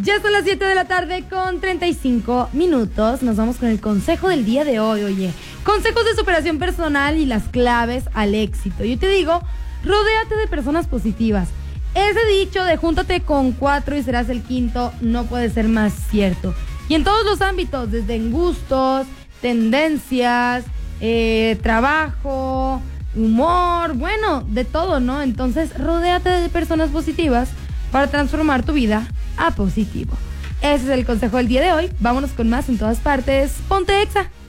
Ya son las 7 de la tarde con 35 minutos. Nos vamos con el consejo del día de hoy. Oye, consejos de superación personal y las claves al éxito. Yo te digo, rodéate de personas positivas. Ese dicho de júntate con 4 y serás el quinto no puede ser más cierto. Y en todos los ámbitos, desde en gustos, tendencias, trabajo, humor, bueno, de todo, ¿no? Entonces, rodéate de personas positivas para transformar tu vida a positivo. Ese es el consejo del día de hoy. Vámonos con más en todas partes. Ponte Exa.